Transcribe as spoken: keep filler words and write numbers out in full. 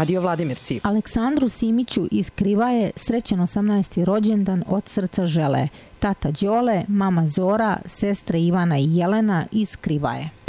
Radio Vladimirci. Aleksandru Simiću iz Krivaje srećen osamnaesti rođendan od srca žele tata Đole, mama Zora, sestre Ivana i Jelena iz Krivaje.